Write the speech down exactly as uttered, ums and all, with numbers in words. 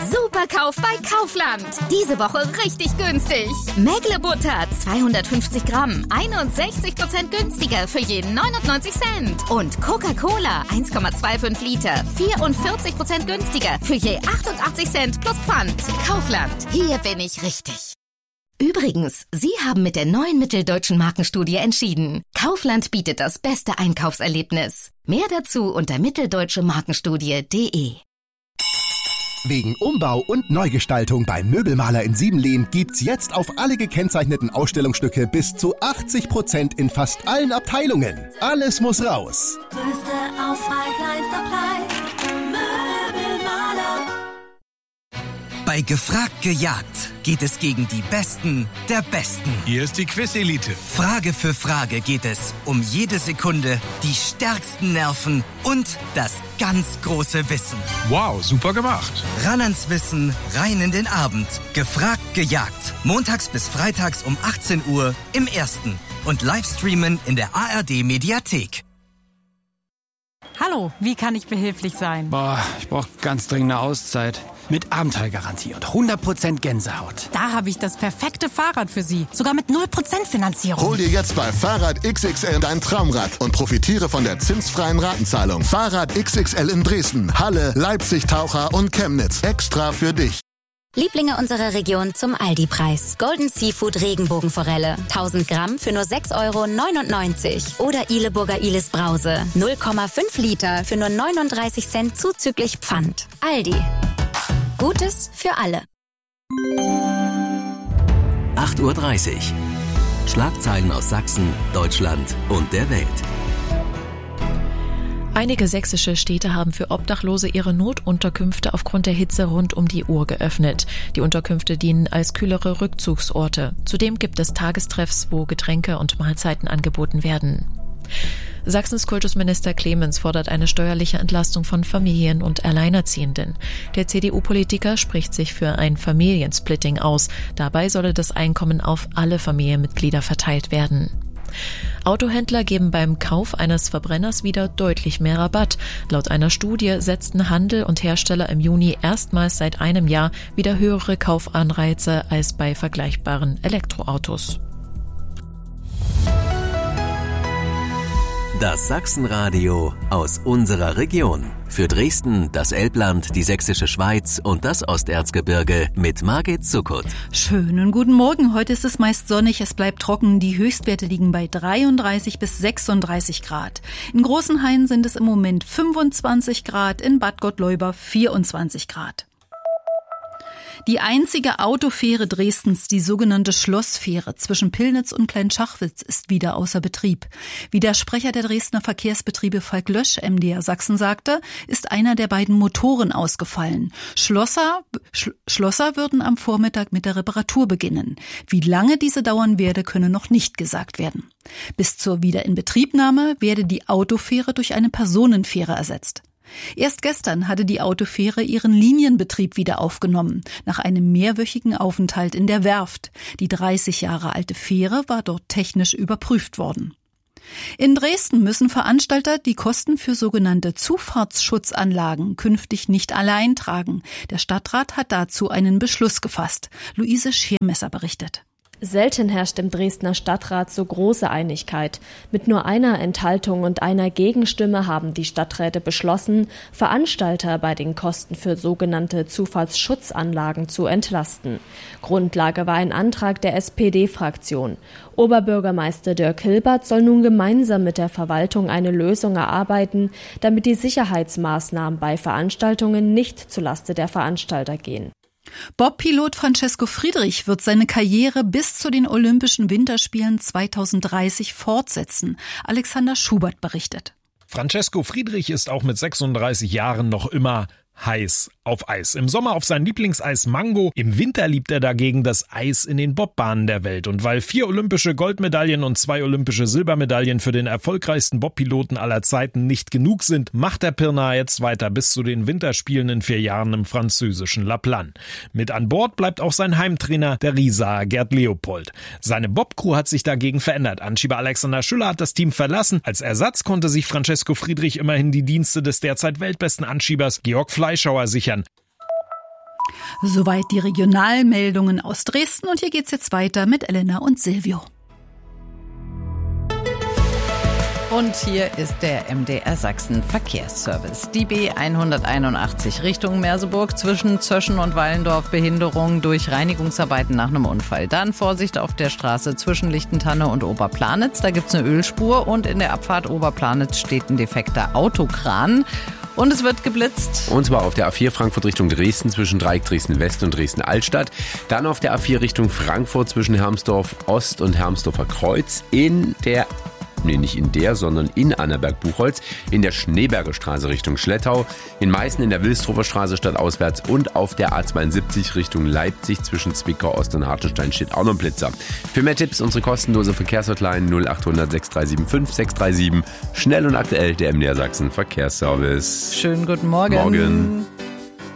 Superkauf bei Kaufland. Diese Woche richtig günstig. Mägle-Butter zweihundertfünfzig Gramm, einundsechzig Prozent günstiger für jeden neunundneunzig Cent. Und Coca-Cola eins Komma fünfundzwanzig Liter, vierundvierzig Prozent günstiger für je achtundachtzig Cent plus Pfand. Kaufland, hier bin ich richtig. Übrigens, Sie haben mit der neuen Mitteldeutschen Markenstudie entschieden. Kaufland bietet das beste Einkaufserlebnis. Mehr dazu unter mitteldeutsche markenstudie punkt de. Wegen Umbau und Neugestaltung beim Möbelmaler in Siebenlehn gibt's jetzt auf alle gekennzeichneten Ausstellungsstücke bis zu achtzig Prozent in fast allen Abteilungen. Alles muss raus. Größte Auswahl, kleinster Preis. Möbelmaler. Bei Gefragt gejagt geht es gegen die Besten der Besten. Hier ist die Quiz-Elite. Frage für Frage geht es um jede Sekunde, die stärksten Nerven und das ganz große Wissen. Wow, super gemacht. Ran ans Wissen, rein in den Abend. Gefragt gejagt. Montags bis freitags um achtzehn Uhr im Ersten. Und Livestreamen in der A R D-Mediathek. Hallo, wie kann ich behilflich sein? Boah, ich brauche ganz dringend eine Auszeit. Mit Abenteuergarantie und hundert Prozent Gänsehaut. Da habe ich das perfekte Fahrrad für Sie. Sogar mit null Prozent Finanzierung. Hol dir jetzt bei Fahrrad X X L dein Traumrad und profitiere von der zinsfreien Ratenzahlung. Fahrrad X X L in Dresden, Halle, Leipzig, Taucher und Chemnitz. Extra für dich. Lieblinge unserer Region zum Aldi-Preis. Golden Seafood Regenbogenforelle. tausend Gramm für nur sechs Euro neunundneunzig. Oder Ileburger Ilis Brause. null Komma fünf Liter für nur neununddreißig Cent zuzüglich Pfand. Aldi. Gutes für alle. acht Uhr dreißig. Schlagzeilen aus Sachsen, Deutschland und der Welt. Einige sächsische Städte haben für Obdachlose ihre Notunterkünfte aufgrund der Hitze rund um die Uhr geöffnet. Die Unterkünfte dienen als kühlere Rückzugsorte. Zudem gibt es Tagestreffs, wo Getränke und Mahlzeiten angeboten werden. Sachsens Kultusminister Clemens fordert eine steuerliche Entlastung von Familien und Alleinerziehenden. Der C D U-Politiker spricht sich für ein Familiensplitting aus. Dabei solle das Einkommen auf alle Familienmitglieder verteilt werden. Autohändler geben beim Kauf eines Verbrenners wieder deutlich mehr Rabatt. Laut einer Studie setzten Handel und Hersteller im Juni erstmals seit einem Jahr wieder höhere Kaufanreize als bei vergleichbaren Elektroautos. Das Sachsenradio aus unserer Region. Für Dresden, das Elbland, die Sächsische Schweiz und das Osterzgebirge mit Margit Zuckert. Schönen guten Morgen. Heute ist es meist sonnig, es bleibt trocken. Die Höchstwerte liegen bei dreiunddreißig bis sechsunddreißig Grad. In Großenhain sind es im Moment fünfundzwanzig Grad, in Bad Gottleuba vierundzwanzig Grad. Die einzige Autofähre Dresdens, die sogenannte Schlossfähre zwischen Pillnitz und Kleinschachwitz, ist wieder außer Betrieb. Wie der Sprecher der Dresdner Verkehrsbetriebe Falk Lösch, M D R Sachsen, sagte, ist einer der beiden Motoren ausgefallen. Schlosser, Sch- Schlosser würden am Vormittag mit der Reparatur beginnen. Wie lange diese dauern werde, könne noch nicht gesagt werden. Bis zur Wiederinbetriebnahme werde die Autofähre durch eine Personenfähre ersetzt. Erst gestern hatte die Autofähre ihren Linienbetrieb wieder aufgenommen, nach einem mehrwöchigen Aufenthalt in der Werft. Die dreißig Jahre alte Fähre war dort technisch überprüft worden. In Dresden müssen Veranstalter die Kosten für sogenannte Zufahrtsschutzanlagen künftig nicht allein tragen. Der Stadtrat hat dazu einen Beschluss gefasst. Luise Schirmesser berichtet. Selten herrscht im Dresdner Stadtrat so große Einigkeit. Mit nur einer Enthaltung und einer Gegenstimme haben die Stadträte beschlossen, Veranstalter bei den Kosten für sogenannte Zufahrtsschutzanlagen zu entlasten. Grundlage war ein Antrag der S P D-Fraktion. Oberbürgermeister Dirk Hilbert soll nun gemeinsam mit der Verwaltung eine Lösung erarbeiten, damit die Sicherheitsmaßnahmen bei Veranstaltungen nicht zulasten der Veranstalter gehen. Bobpilot Francesco Friedrich wird seine Karriere bis zu den Olympischen Winterspielen zweitausenddreißig fortsetzen. Alexander Schubert berichtet. Francesco Friedrich ist auch mit sechsunddreißig Jahren noch immer heiß auf Eis. Im Sommer auf sein Lieblingseis Mango, im Winter liebt er dagegen das Eis in den Bobbahnen der Welt. Und weil vier olympische Goldmedaillen und zwei olympische Silbermedaillen für den erfolgreichsten Bobpiloten aller Zeiten nicht genug sind, macht der Pirnaer jetzt weiter bis zu den Winterspielen in vier Jahren im französischen La Plagne. Mit an Bord bleibt auch sein Heimtrainer, der Riesaer Gerd Leopold. Seine Bobcrew hat sich dagegen verändert. Anschieber Alexander Schüller hat das Team verlassen. Als Ersatz konnte sich Francesco Friedrich immerhin die Dienste des derzeit weltbesten Anschiebers Georg Fleischhauer sichern. Soweit die Regionalmeldungen aus Dresden und hier geht's jetzt weiter mit Elena und Silvio. Und hier ist der M D R Sachsen Verkehrsservice. Die B hunderteinundachtzig Richtung Merseburg zwischen Zöschen und Wallendorf Behinderung durch Reinigungsarbeiten nach einem Unfall. Dann Vorsicht auf der Straße zwischen Lichtentanne und Oberplanitz. Da gibt's eine Ölspur und in der Abfahrt Oberplanitz steht ein defekter Autokran. Und es wird geblitzt. Und zwar auf der A vier Frankfurt Richtung Dresden zwischen Dreieck Dresden-West und Dresden-Altstadt. Dann auf der A vier Richtung Frankfurt zwischen Hermsdorf-Ost und Hermsdorfer Kreuz. In der Nee, nicht in der, sondern in Annaberg-Buchholz, in der Schneeberger Straße Richtung Schlettau, in Meißen in der Wilstrofer Straße stadtauswärts und auf der A zweiundsiebzig Richtung Leipzig zwischen Zwickau Ost und Hartenstein steht auch noch ein Blitzer. Für mehr Tipps unsere kostenlose Verkehrshotline null acht hundert sechs drei sieben fünf sechs drei sieben. Schnell und aktuell der M D R Sachsen Verkehrsservice. Schönen guten Morgen. Morgen.